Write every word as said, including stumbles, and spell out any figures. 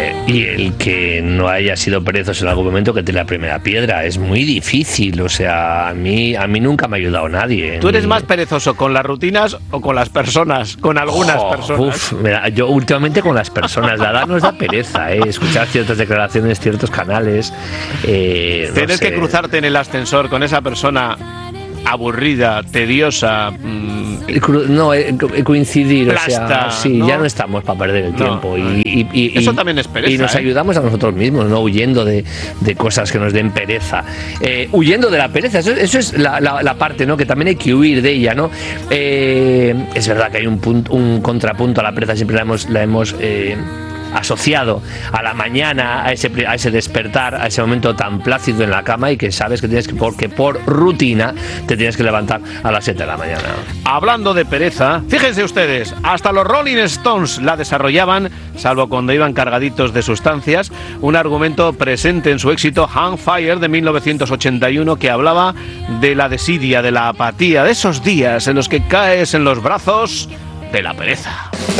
Eh, y el que no haya sido perezoso en algún momento que tiene la primera piedra. Es muy difícil, o sea, a mí, a mí nunca me ha ayudado nadie. ¿Tú eres Ni... más perezoso con las rutinas o con las personas? Con algunas oh, personas. Uf, mira, yo últimamente con las personas. La edad nos da pereza, ¿eh? Escuchar ciertas declaraciones, ciertos canales. Eh, Tienes no sé. que cruzarte en el ascensor con esa persona aburrida, tediosa. Mmm, no, eh, coincidir, plasta, o sea, sí, ¿no? Ya no estamos para perder el No, tiempo. no. Y, y, y, Eso y, también es pereza. Y nos ¿eh? ayudamos a nosotros mismos, no huyendo de, de cosas que nos den pereza. Eh, huyendo de la pereza, eso, eso es la, la, la parte, ¿no? Que también hay que huir de ella, ¿no? Eh, es verdad que hay un, punto, un contrapunto a la pereza, siempre la hemos... La hemos eh, asociado a la mañana, a ese, a ese despertar, a ese momento tan plácido en la cama y que sabes que tienes que, porque por rutina te tienes que levantar a las siete de la mañana. Hablando de pereza, fíjense ustedes, hasta los Rolling Stones la desarrollaban, salvo cuando iban cargaditos de sustancias, un argumento presente en su éxito Hang Fire de mil novecientos ochenta y uno que hablaba de la desidia, de la apatía, de esos días en los que caes en los brazos de la pereza.